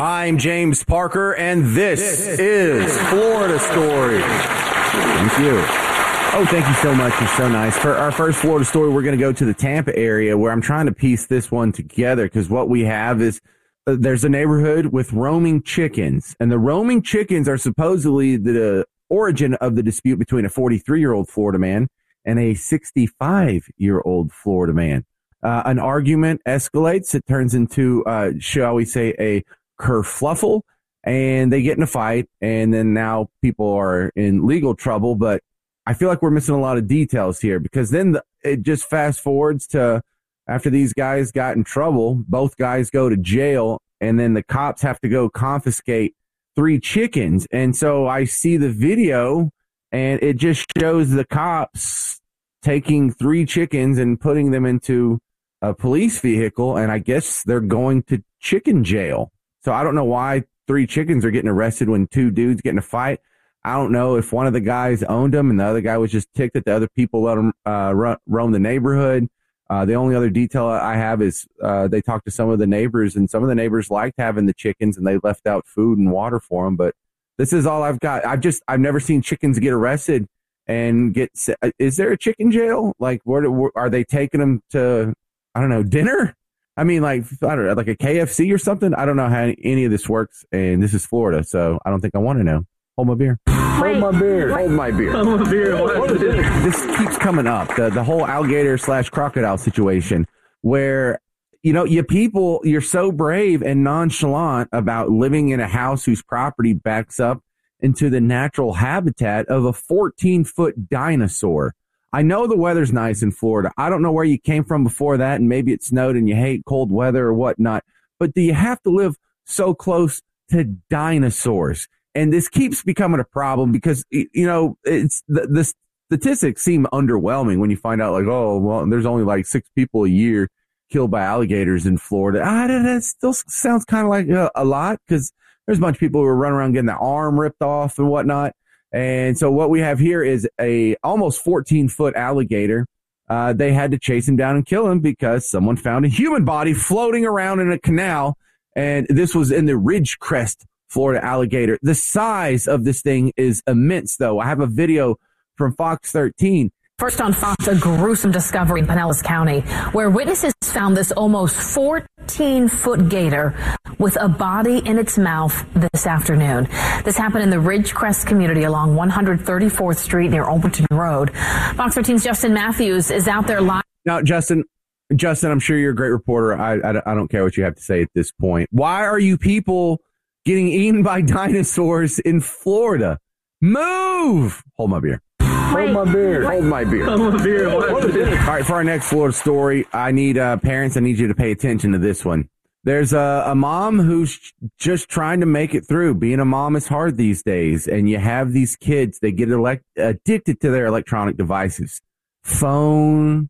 I'm James Parker, and this is Florida Story. Thank you. Oh, thank you so much. You're so nice. For our first Florida story, we're going to go to the Tampa area, where I'm trying to piece this one together, because what we have is there's a neighborhood with roaming chickens, and the roaming chickens are supposedly the origin of the dispute between a 43-year-old Florida man and a 65-year-old Florida man. An argument escalates. It turns into, shall we say, a kerfluffle, and they get in a fight, and then now people are in legal trouble. But I feel like we're missing a lot of details here, because then it just fast forwards to after these guys got in trouble, both guys go to jail, and then the cops have to go confiscate 3 chickens. And so I see the video, and it just shows the cops taking 3 chickens and putting them into a police vehicle, and I guess they're going to chicken jail. So I don't know why 3 chickens are getting arrested when 2 dudes get in a fight. I don't know if one of the guys owned them and the other guy was just ticked that the other people let them roam the neighborhood. The only other detail I have is they talked to some of the neighbors, and some of the neighbors liked having the chickens, and they left out food and water for them. But this is all I've got. I've never seen chickens get arrested and get. Is there a chicken jail? Like, where are they taking them to? I don't know, dinner? I mean, like, I don't know, like a KFC or something? I don't know how any of this works, and this is Florida, so I don't think I want to know. Hold my beer. Hold my beer. Hold my beer. Hold my beer. This keeps coming up, the whole alligator/crocodile situation, where, you know, you're so brave and nonchalant about living in a house whose property backs up into the natural habitat of a 14-foot dinosaur. I know the weather's nice in Florida. I don't know where you came from before that, and maybe it snowed and you hate cold weather or whatnot, but do you have to live so close to dinosaurs? And this keeps becoming a problem because, you know, it's the statistics seem underwhelming when you find out, like, oh, well, there's only like 6 people a year killed by alligators in Florida. That still sounds kind of like a lot, because there's a bunch of people who are running around getting their arm ripped off and whatnot. And so what we have here is a almost 14-foot alligator. They had to chase him down and kill him because someone found a human body floating around in a canal. And this was in the Ridgecrest, Florida alligator. The size of this thing is immense, though. I have a video from Fox 13. First on Fox, a gruesome discovery in Pinellas County, where witnesses found this almost 14-foot gator with a body in its mouth this afternoon. This happened in the Ridgecrest community along 134th Street near Overton Road. Fox 13's Justin Matthews is out there live. Now, Justin, I'm sure you're a great reporter. I don't care what you have to say at this point. Why are you people getting eaten by dinosaurs in Florida? Move! Hold my beer. Hold my beer. Hold my beer. Hold my beer. All right, for our next Florida story, I need parents, I need you to pay attention to this one. There's a mom who's just trying to make it through. Being a mom is hard these days, and you have these kids, they get addicted to their electronic devices. Phone,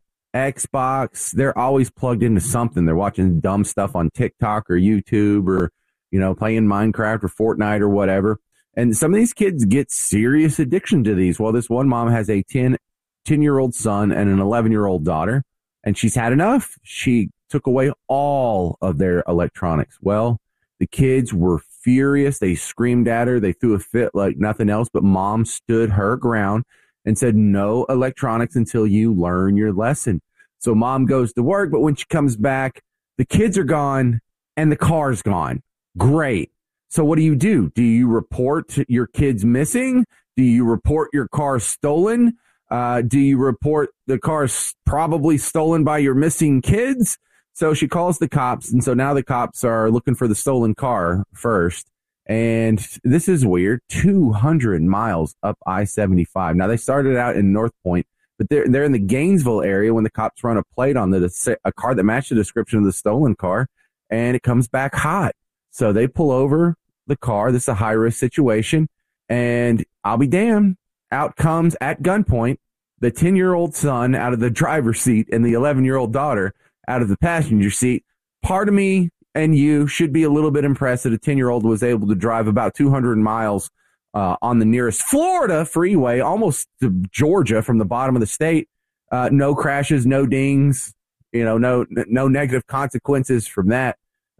Xbox, they're always plugged into something. They're watching dumb stuff on TikTok or YouTube, or, you know, playing Minecraft or Fortnite or whatever. And some of these kids get serious addiction to these. Well, this one mom has a 10-year-old son and an 11-year-old daughter, and she's had enough. She took away all of their electronics. Well, the kids were furious. They screamed at her. They threw a fit like nothing else, but mom stood her ground and said, no electronics until you learn your lesson. So mom goes to work, but when she comes back, the kids are gone and the car's gone. Great. So what do? Do you report your kids missing? Do you report your car stolen? Do you report the car's probably stolen by your missing kids? So she calls the cops, and so now the cops are looking for the stolen car first. And this is weird, 200 miles up I-75. Now, they started out in North Point, but they're in the Gainesville area when the cops run a plate on a car that matched the description of the stolen car, and it comes back hot. So they pull over the car. This is a high-risk situation, and I'll be damned, out comes, at gunpoint, the 10-year-old son out of the driver's seat and the 11-year-old daughter out of the passenger seat. Part of me and you should be a little bit impressed that a 10-year-old was able to drive about 200 miles on the nearest Florida freeway, almost to Georgia from the bottom of the state. No crashes, no dings, no negative consequences from that.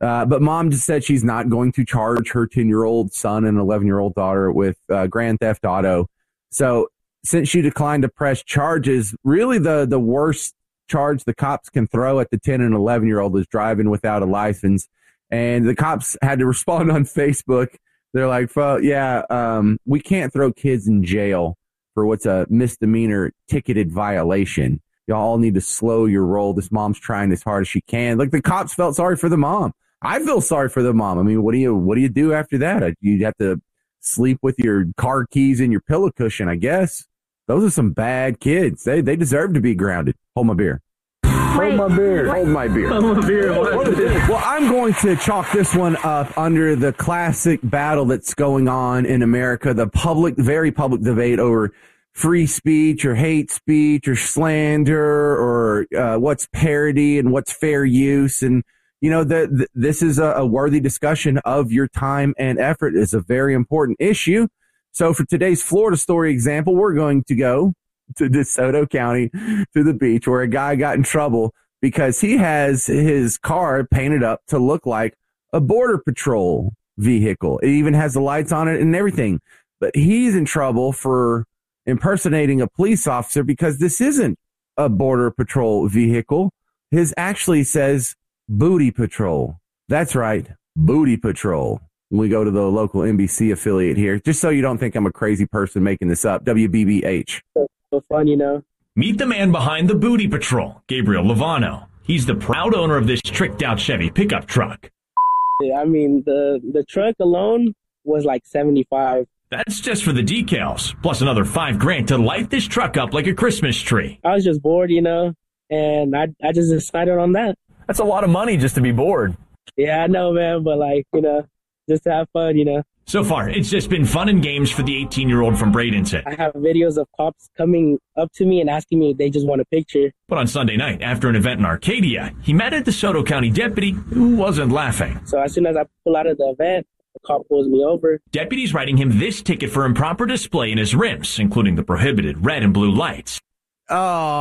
But mom just said she's not going to charge her 10-year-old son and 11-year-old daughter with grand theft auto. So since she declined to press charges, really the worst charge the cops can throw at the 10 and 11-year-old is driving without a license. And the cops had to respond on Facebook. They're like, well, yeah, we can't throw kids in jail for what's a misdemeanor ticketed violation. Y'all all need to slow your roll. This mom's trying as hard as she can. Like, the cops felt sorry for the mom. I feel sorry for the mom. I mean, what do you do after that? You have to sleep with your car keys in your pillow cushion, I guess. Those are some bad kids. They deserve to be grounded. Hold my beer. Hold my beer. Hold my beer. Hold my beer. Well, I'm going to chalk this one up under the classic battle that's going on in America, the very public debate over free speech or hate speech or slander or what's parody and what's fair use. And, you know, this is a worthy discussion of your time and effort. It's a very important issue. So for today's Florida story example, we're going to go to DeSoto County, to the beach, where a guy got in trouble because he has his car painted up to look like a Border Patrol vehicle. It even has the lights on it and everything. But he's in trouble for impersonating a police officer because this isn't a Border Patrol vehicle. His actually says Booty Patrol. That's right, Booty Patrol. We go to the local NBC affiliate here, just so you don't think I'm a crazy person making this up. WBBH. So fun, you know. Meet the man behind the Booty Patrol, Gabriel Lovano. He's the proud owner of this tricked-out Chevy pickup truck. I mean, the truck alone was like $75. That's just for the decals, plus another $5,000 to light this truck up like a Christmas tree. I was just bored, you know, and I just decided on that. That's a lot of money just to be bored. Yeah, I know, man, but like, you know, just to have fun, you know. So far, it's just been fun and games for the 18-year-old from Bradenton. I have videos of cops coming up to me and asking me if they just want a picture. But on Sunday night, after an event in Arcadia, he met a DeSoto County deputy who wasn't laughing. So as soon as I pull out of the event, the cop pulls me over. Deputies writing him this ticket for improper display in his rims, including the prohibited red and blue lights. Oh,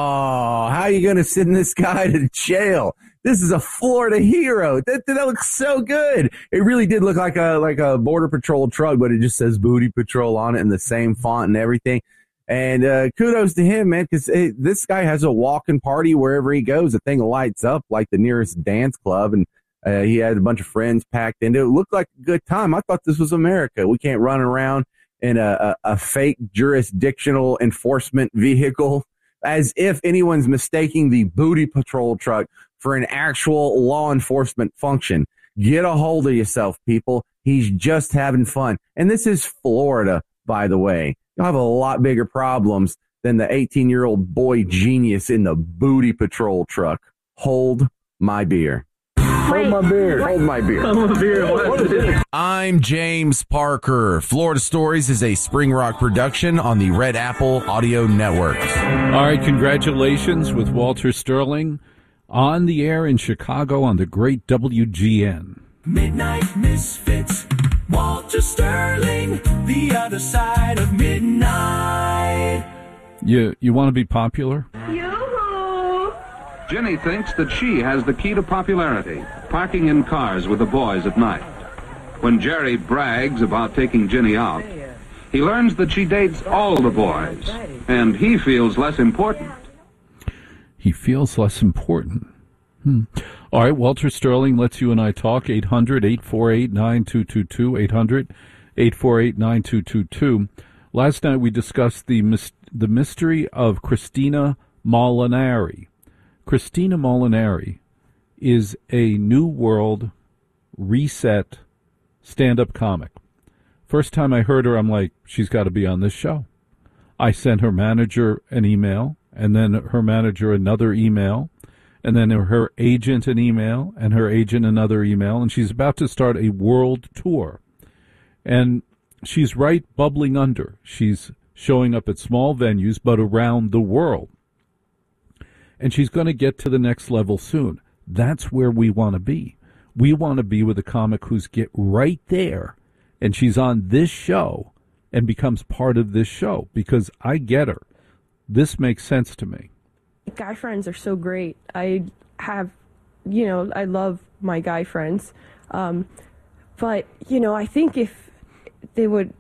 how are you going to send this guy to jail? This is a Florida hero. That looks so good. It really did look like a Border Patrol truck, but it just says Booty Patrol on it in the same font and everything. And kudos to him, man, because this guy has a walking party wherever he goes. The thing lights up like the nearest dance club, and he had a bunch of friends packed into it. It looked like a good time. I thought this was America. We can't run around in a fake jurisdictional enforcement vehicle as if anyone's mistaking the Booty Patrol truck for an actual law enforcement function. Get a hold of yourself, people. He's just having fun. And this is Florida, by the way. You'll have a lot bigger problems than the 18-year-old boy genius in the Booty Patrol truck. Hold my beer. Hold my beer. Hold my beer. Hold my beer. I'm James Parker. Florida Stories is a Spring Rock production on the Red Apple Audio Network. All right, congratulations with Walter Sterling on the air in Chicago on the great WGN. Midnight Misfits, Walter Sterling, the other side of midnight. You want to be popular? Jenny thinks that she has the key to popularity, parking in cars with the boys at night. When Jerry brags about taking Jenny out, he learns that she dates all the boys, and he feels less important. He feels less important. All right, Walter Sterling lets you and I talk. 800-848-9222, 800-848-9222. Last night we discussed the mystery of Christina Molinari. Christina Molinari is a New World reset stand-up comic. First time I heard her, I'm like, she's got to be on this show. I sent her manager an email, and then her manager another email, and then her agent an email, and her agent another email, and she's about to start a world tour. And she's right bubbling under. She's showing up at small venues, but around the world. And she's going to get to the next level soon. That's where we want to be. We want to be with a comic who's get right there, and she's on this show and becomes part of this show, because I get her. This makes sense to me. Guy friends are so great. I have, I love my guy friends. But, you know, I think if they would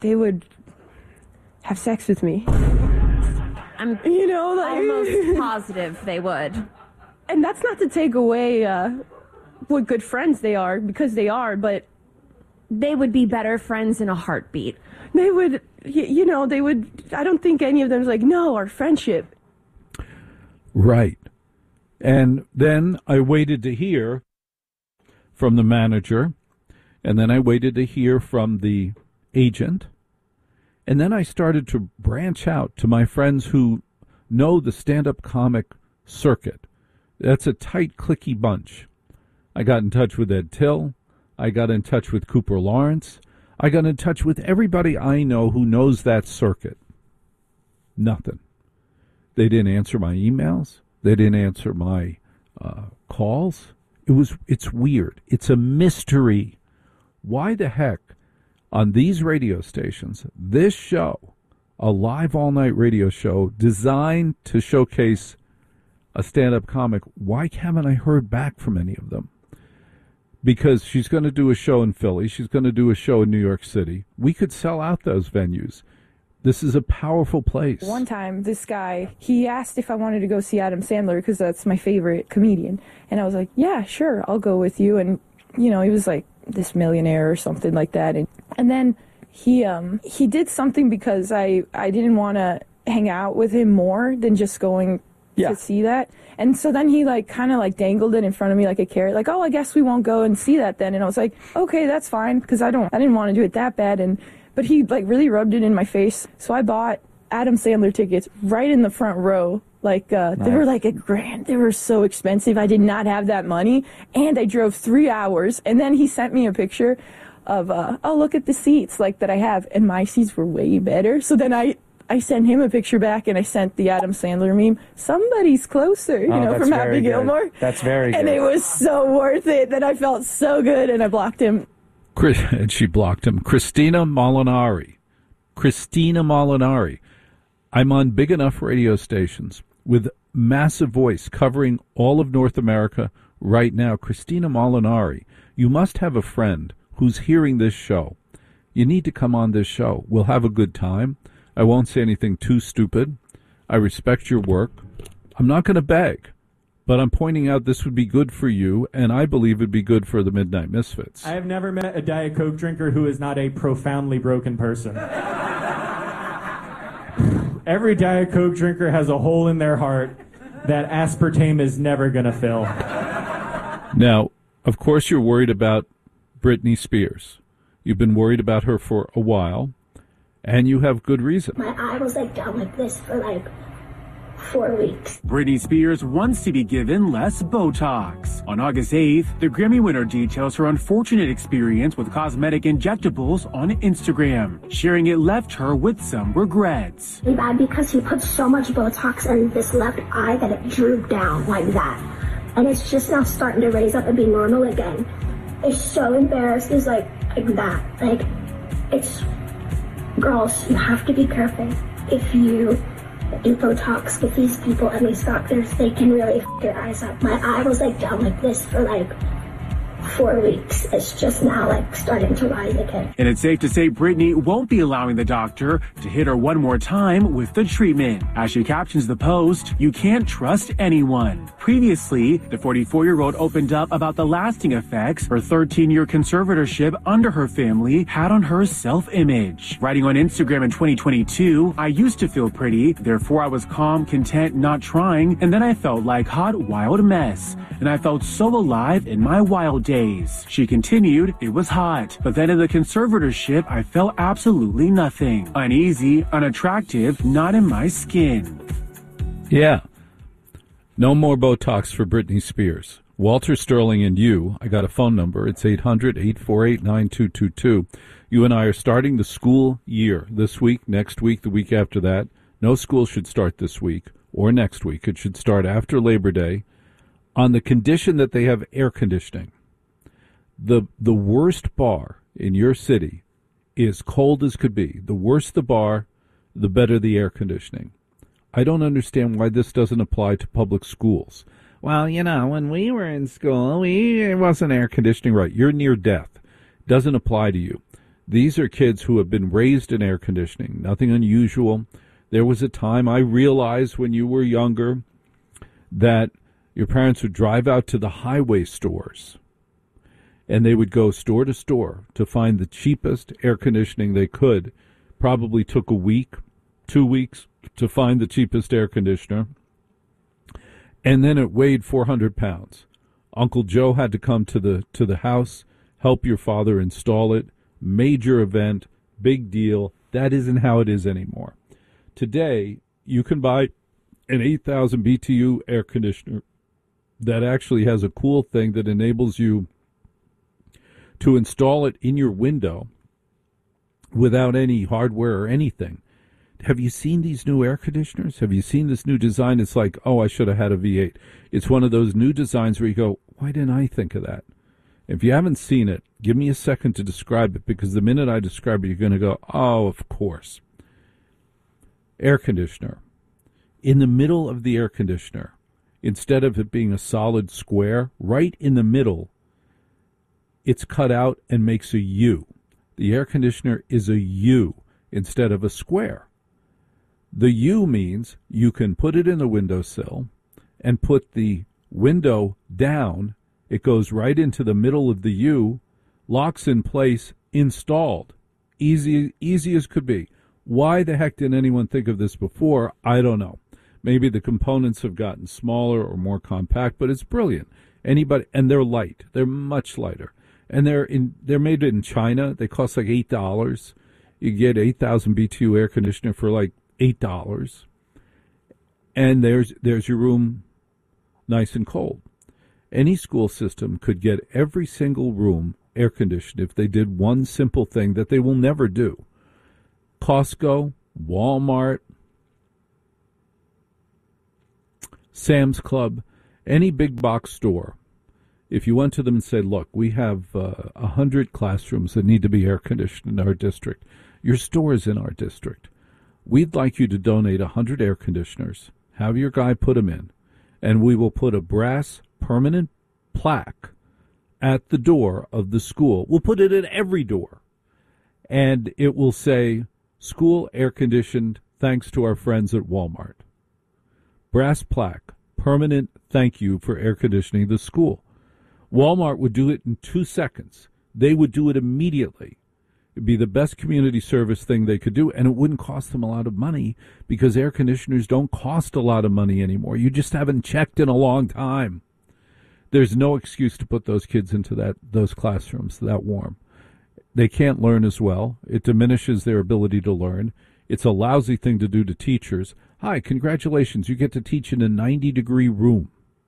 have sex with me. I'm almost positive they would. And that's not to take away what good friends they are, because they are, but they would be better friends in a heartbeat. They would, they would, I don't think any of them is like, no, our friendship. Right. And then I waited to hear from the manager, and then I waited to hear from the agent, and then I started to branch out to my friends who know the stand-up comic circuit. That's a tight, cliquey bunch. I got in touch with Ed Till. I got in touch with Cooper Lawrence. I got in touch with everybody I know who knows that circuit. Nothing. They didn't answer my emails. They didn't answer my calls. It's weird. It's a mystery. Why the heck, on these radio stations, this show, a live all-night radio show designed to showcase a stand-up comic, why haven't I heard back from any of them? Because she's going to do a show in Philly. She's going to do a show in New York City. We could sell out those venues. This is a powerful place. One time, this guy, he asked if I wanted to go see Adam Sandler because that's my favorite comedian. And I was like, yeah, sure, I'll go with you. And, he was like this millionaire or something like that. And then he did something because I didn't want to hang out with him more than just going to see that. And so then he kind of dangled it in front of me like a carrot, like, oh, I guess we won't go and see that then. And I was like, okay, that's fine, because I didn't want to do it that bad. But he really rubbed it in my face. So I bought Adam Sandler tickets right in the front row. Nice. They were like $1,000. They were so expensive. I did not have that money. And I drove 3 hours. And then he sent me a picture of, look at the seats that I have. And my seats were way better. So then I sent him a picture back, and I sent the Adam Sandler meme, somebody's closer, from Happy Gilmore. That's very good. And it was so worth it that I felt so good, and I blocked him. And she blocked him. Christina Molinari. I'm on big enough radio stations with massive voice covering all of North America right now. Christina Molinari, you must have a friend who's hearing this show. You need to come on this show. We'll have a good time. I won't say anything too stupid. I respect your work. I'm not going to beg, but I'm pointing out this would be good for you, and I believe it'd be good for the Midnight Misfits. I have never met a Diet Coke drinker who is not a profoundly broken person. Every Diet Coke drinker has a hole in their heart that aspartame is never going to fill. Now, of course, you're worried about Britney Spears. You've been worried about her for a while. And you have good reason. My eye was down like this for 4 weeks. Britney Spears wants to be given less Botox. On August 8th, the Grammy winner details her unfortunate experience with cosmetic injectables on Instagram, sharing it left her with some regrets. Really bad because he put so much Botox in this left eye that it drew down like that. And it's just now starting to raise up and be normal again. It's so embarrassed. It's like that. It's... Girls, you have to be careful. If you do Botox with these people and these doctors, they can really f*** your eyes up. My eye was down like this for 4 weeks. It's just now starting to rise again. And it's safe to say Britney won't be allowing the doctor to hit her one more time with the treatment. As she captions the post, you can't trust anyone. Previously, the 44-year-old opened up about the lasting effects her 13-year conservatorship under her family had on her self-image. Writing on Instagram in 2022, I used to feel pretty, therefore I was calm, content, not trying, and then I felt like hot, wild mess. And I felt so alive in my wild days. She continued, it was hot, but then in the conservatorship, I felt absolutely nothing. Uneasy, unattractive, not in my skin. Yeah. No more Botox for Britney Spears. Walter Sterling and you, I got a phone number. It's 800-848-9222. You and I are starting the school year this week, next week, the week after that. No school should start this week or next week. It should start after Labor Day on the condition that they have air conditioning. The worst bar in your city is cold as could be. The worse the bar, the better the air conditioning. I don't understand why this doesn't apply to public schools. Well, when we were in school, it wasn't air conditioning right. You're near death. Doesn't apply to you. These are kids who have been raised in air conditioning. Nothing unusual. There was a time I realized when you were younger that your parents would drive out to the highway stores and they would go store to store to find the cheapest air conditioning they could. Probably took a week, 2 weeks to find the cheapest air conditioner. And then it weighed 400 pounds. Uncle Joe had to come to the house, help your father install it. Major event, big deal. That isn't how it is anymore. Today, you can buy an 8,000 BTU air conditioner that actually has a cool thing that enables you to install it in your window without any hardware or anything. Have you seen these new air conditioners? Have you seen this new design? It's like, oh, I should have had a V8. It's one of those new designs where you go, why didn't I think of that? If you haven't seen it, give me a second to describe it, because the minute I describe it, you're going to go, oh, of course. Air conditioner. In the middle of the air conditioner, instead of it being a solid square, right in the middle, it's cut out and makes a U. The air conditioner is a U instead of a square. The U means you can put it in the windowsill and put the window down. It goes right into the middle of the U, locks in place, installed. Easy as could be. Why the heck didn't anyone think of this before? I don't know. Maybe the components have gotten smaller or more compact, but it's brilliant. And they're light. They're much lighter. And they're made in China. They cost like $8. You get 8,000 BTU air conditioner for like $8. And there's your room nice and cold. Any school system could get every single room air conditioned if they did one simple thing that they will never do. Costco, Walmart, Sam's Club, any big box store, if you went to them and said, look, we have 100 classrooms that need to be air conditioned in our district. Your store is in our district. We'd like you to donate 100 air conditioners. Have your guy put them in. And we will put a brass permanent plaque at the door of the school. We'll put it at every door. And it will say, school air conditioned, thanks to our friends at Walmart. Brass plaque, permanent thank you for air conditioning the school. Walmart would do it in 2 seconds. They would do it immediately. It'd be the best community service thing they could do, and it wouldn't cost them a lot of money because air conditioners don't cost a lot of money anymore. You just haven't checked in a long time. There's no excuse to put those kids into those classrooms that warm. They can't learn as well. It diminishes their ability to learn. It's a lousy thing to do to teachers. Hi, congratulations, you get to teach in a 90-degree room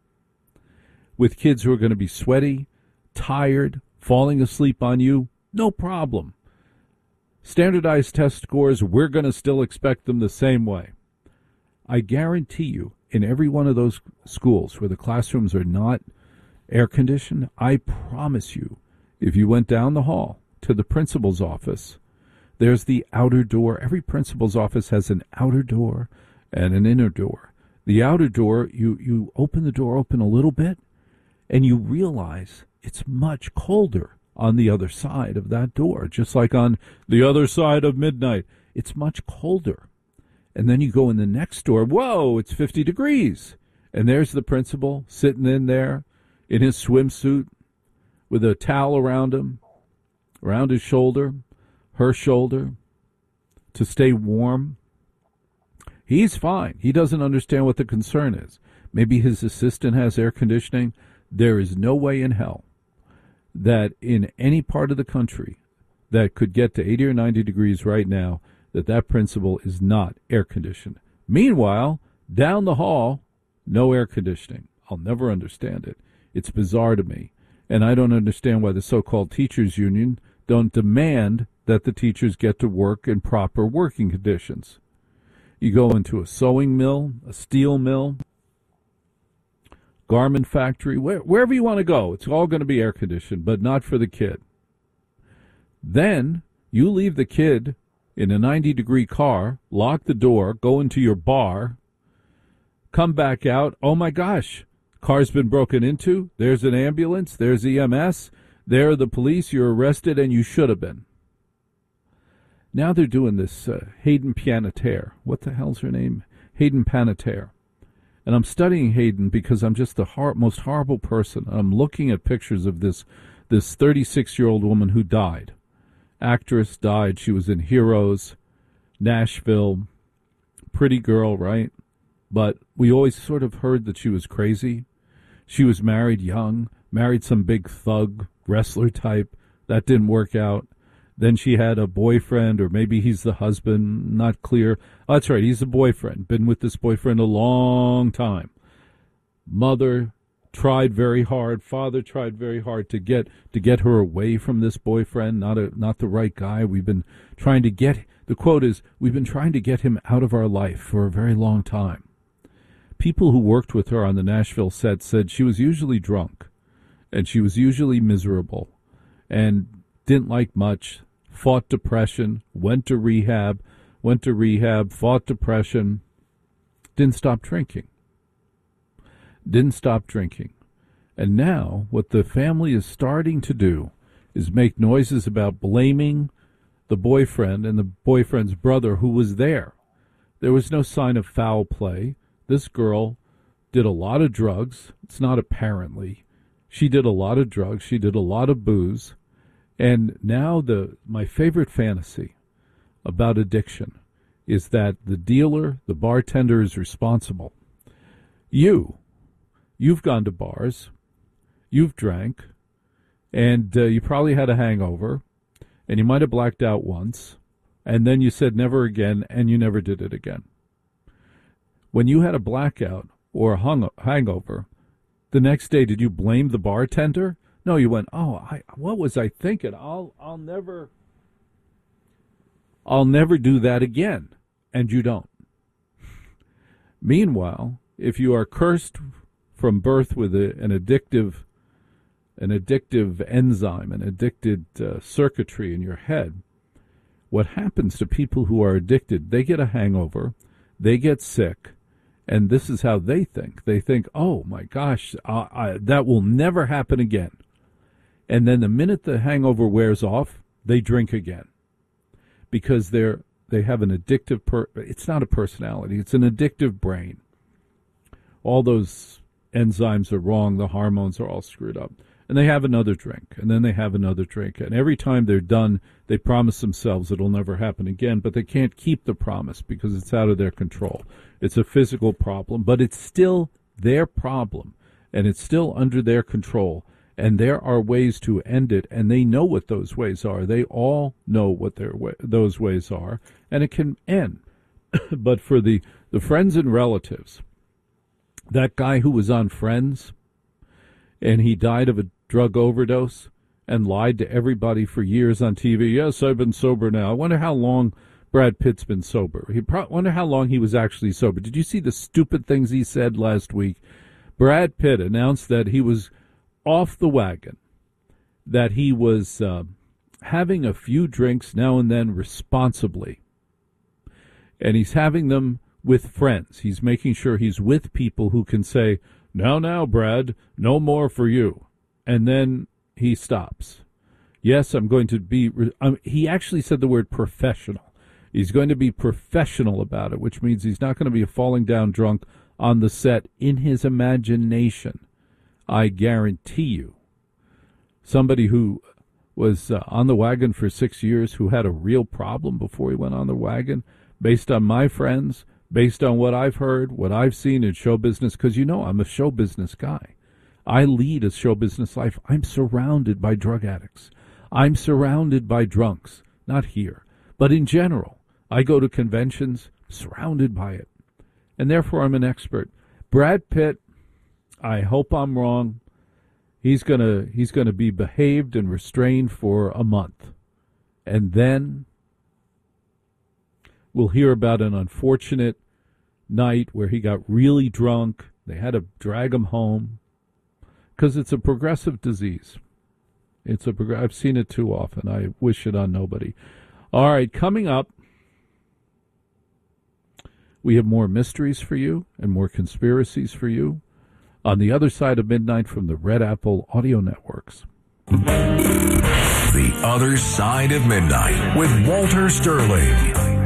with kids who are going to be sweaty, tired, falling asleep on you. No problem. Standardized test scores, we're going to still expect them the same way. I guarantee you, in every one of those schools where the classrooms are not air-conditioned, I promise you, if you went down the hall to the principal's office, there's the outer door. Every principal's office has an outer door and an inner door. The outer door, you open the door open a little bit, and you realize it's much colder on the other side of that door, just like on the other side of midnight. It's much colder. And then you go in the next door, whoa, it's 50 degrees. And there's the principal sitting in there in his swimsuit with a towel around him, around his shoulder, her shoulder, to stay warm. He's fine. He doesn't understand what the concern is. Maybe his assistant has air conditioning. There is no way in hell that in any part of the country that could get to 80 or 90 degrees right now, that principal is not air conditioned. Meanwhile, down the hall, no air conditioning. I'll never understand it. It's bizarre to me. And I don't understand why the so-called teachers union don't demand that the teachers get to work in proper working conditions. You go into a sewing mill, a steel mill, garment factory, wherever you want to go, it's all going to be air conditioned, but not for the kid. Then you leave the kid in a 90-degree car, lock the door, go into your bar, come back out, oh my gosh, Car's been broken into. There's an ambulance. There's EMS. There are the police. You're arrested, and you should have been. Now they're doing this Hayden Panettiere. What the hell's her name? Hayden Panettiere. And I'm studying Hayden because I'm just the most horrible person. I'm looking at pictures of this 36-year-old woman who died. Actress, died. She was in Heroes, Nashville. Pretty girl, right? But we always sort of heard that she was crazy. She was married young, married some big thug, wrestler type. That didn't work out. Then she had a boyfriend, or maybe he's the husband, not clear. Oh, that's right, he's the boyfriend. Been with this boyfriend a long time. Mother tried very hard. Father tried very hard to get her away from this boyfriend. Not the right guy. We've been trying to get. The quote is, "We've been trying to get him out of our life for a very long time." People who worked with her on the Nashville set said she was usually drunk, and she was usually miserable, and didn't like much. Fought depression. Went to rehab. Fought depression. Didn't stop drinking. And now what the family is starting to do is make noises about blaming the boyfriend and the boyfriend's brother who was there. There was no sign of foul play. This girl did a lot of drugs. It's not apparently. She did a lot of drugs. She did a lot of booze. And now my favorite fantasy about addiction is that the dealer, the bartender, is responsible. You've gone to bars, you've drank, and you probably had a hangover, and you might have blacked out once, and then you said never again, and you never did it again. When you had a blackout or a hangover, the next day, did you blame the bartender? No, you went, what was I thinking? I'll never do that again. And you don't. Meanwhile, if you are cursed from birth with an addictive enzyme, an addicted circuitry in your head, what happens to people who are addicted, they get a hangover, they get sick, and this is how they think. They think, oh my gosh, that will never happen again. And then the minute the hangover wears off, they drink again. Because they have an addictive, it's not a personality, it's an addictive brain. All those enzymes are wrong, the hormones are all screwed up. And they have another drink, and then they have another drink. And every time they're done, they promise themselves it'll never happen again, but they can't keep the promise because it's out of their control. It's a physical problem, but it's still their problem, and it's still under their control. And there are ways to end it, and they know what those ways are. They all know what those ways are, and it can end. But for the friends and relatives, that guy who was on Friends, and he died of a drug overdose and lied to everybody for years on TV. Yes, I've been sober now. I wonder how long Brad Pitt's been sober. Wonder how long he was actually sober. Did you see the stupid things he said last week? Brad Pitt announced that he was off the wagon, that he was having a few drinks now and then responsibly. And he's having them with friends. He's making sure he's with people who can say, now, Brad, no more for you. And then he stops. Yes, I'm going to be, he actually said the word professional. He's going to be professional about it, which means he's not going to be a falling down drunk on the set in his imagination. I guarantee you. Somebody who was on the wagon for 6 years, who had a real problem before he went on the wagon, based on my friends, based on what I've heard, what I've seen in show business, because I'm a show business guy. I lead a show business life. I'm surrounded by drug addicts. I'm surrounded by drunks. Not here, but in general. I go to conventions, surrounded by it. And therefore I'm an expert. Brad Pitt, I hope I'm wrong. He's gonna be behaved and restrained for a month. And then we'll hear about an unfortunate night where he got really drunk. They had to drag him home because it's a progressive disease. I've seen it too often. I wish it on nobody. All right, coming up, we have more mysteries for you and more conspiracies for you. on the other side of midnight from the Red Apple Audio Networks. The Other Side of Midnight with Walter Sterling.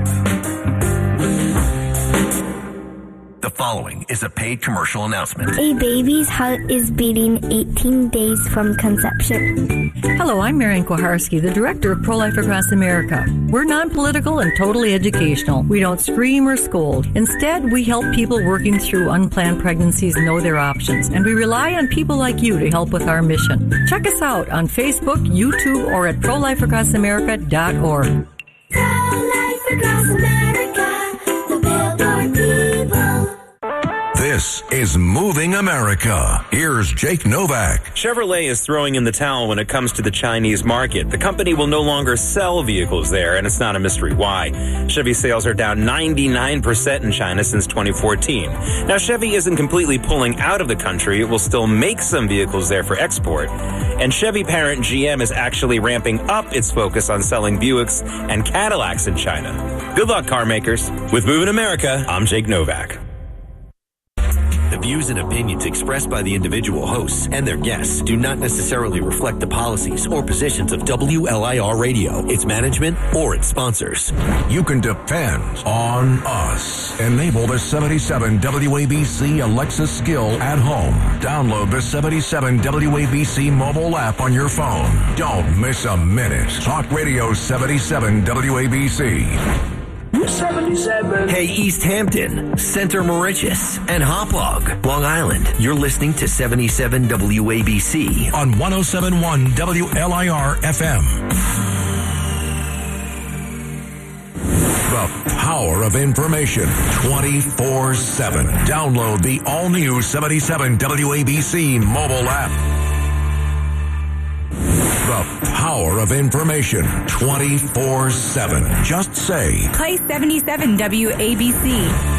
The following is a paid commercial announcement. A baby's heart is beating 18 days from conception. Hello, I'm Marian Kuharski, the director of Pro-Life Across America. We're non-political and totally educational. We don't scream or scold. Instead, we help people working through unplanned pregnancies know their options, and we rely on people like you to help with our mission. Check us out on Facebook, YouTube, or at ProLifeAcrossAmerica.org. Pro-Life Across America, the Billboard people. This is Moving America. Here's Jake Novak. Chevrolet is throwing in the towel when it comes to the Chinese market. The company will no longer sell vehicles there, and it's not a mystery why. Chevy sales are down 99% in China since 2014. Now, Chevy isn't completely pulling out of the country. It will still make some vehicles there for export. And Chevy parent GM is actually ramping up its focus on selling Buicks and Cadillacs in China. Good luck, car makers. With Moving America, I'm Jake Novak. The views and opinions expressed by the individual hosts and their guests do not necessarily reflect the policies or positions of WLIR Radio, its management, or its sponsors. You can depend on us. Enable the 77 WABC Alexa skill at home. Download the 77 WABC mobile app on your phone. Don't miss a minute. Talk Radio 77 WABC. 77. Hey, East Hampton, Center Moriches, and Hauppauge, Long Island. You're listening to 77 WABC on 107.1 WLIR FM. The power of information 24/7. Download the all-new 77 WABC mobile app. The power of information 24/7. Just say, play 77 WABC.